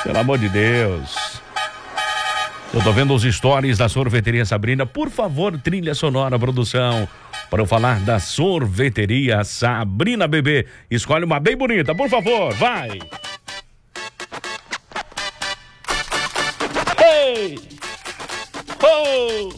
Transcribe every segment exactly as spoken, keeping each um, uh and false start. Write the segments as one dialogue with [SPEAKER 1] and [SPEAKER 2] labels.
[SPEAKER 1] Pelo amor de Deus. Eu tô vendo os stories da Sorveteria Sabrina. Por favor, trilha sonora, produção, para eu falar da Sorveteria Sabrina, bebê. Escolhe uma bem bonita, por favor, vai. Hey! Oh!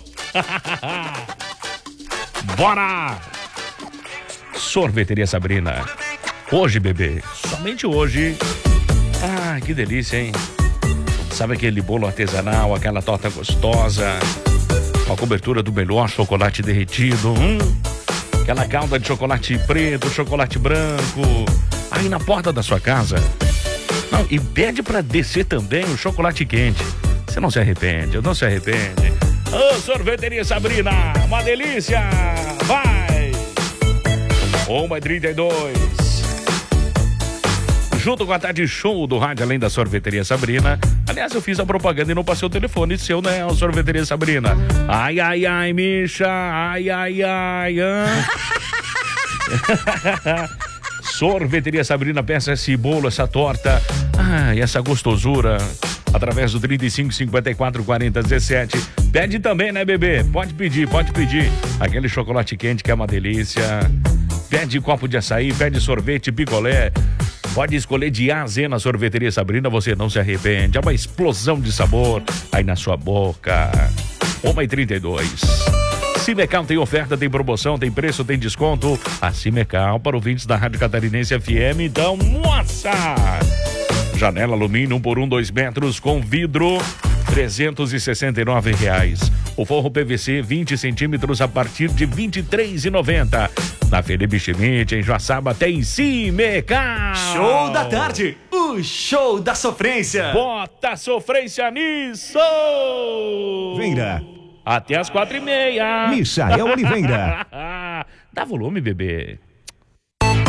[SPEAKER 1] Bora! Sorveteria Sabrina. Hoje, bebê, somente hoje. Ah, que delícia, hein? Sabe aquele bolo artesanal, aquela torta gostosa, com a cobertura do melhor chocolate derretido, hum? Aquela calda de chocolate preto, chocolate branco, aí na porta da sua casa. Não, e pede pra descer também o chocolate quente. Você não se arrepende, não se arrepende. Ô, oh, Sorveteria Sabrina, uma delícia! Vai! uma e trinta e dois. Junto com a Tarde Show do Rádio Além da Sorveteria Sabrina. Aliás, eu fiz a propaganda e não passei o telefone seu, né, a Sorveteria Sabrina. Ai, ai, ai, Misha. Ai, ai, ai. Sorveteria Sabrina, peça esse bolo, essa torta. Ai, essa gostosura. Através do trinta e cinco, cinquenta e quatro, quarenta, dezessete. Pede também, né, bebê? Pode pedir, pode pedir. Aquele chocolate quente que é uma delícia. Pede copo de açaí, pede sorvete, picolé. Pode escolher de A a Z na Sorveteria Sabrina, você não se arrepende. É uma explosão de sabor aí na sua boca. uma e trinta e dois. Cimecal tem oferta, tem promoção, tem preço, tem desconto. A Cimecal para ouvintes da Rádio Catarinense F M. Então, moça! Janela alumínio um por um, dois metros com vidro, trezentos e sessenta e nove reais. O forro P V C vinte centímetros a partir de vinte e três reais e noventa centavos. Na Felipe Schmidt, em Joaçaba, tem Cimecal.
[SPEAKER 2] Show da tarde, o show da sofrência.
[SPEAKER 1] Bota a sofrência nisso.
[SPEAKER 3] Venha.
[SPEAKER 1] Até as quatro e meia.
[SPEAKER 3] Michael Oliveira.
[SPEAKER 1] Dá volume, bebê.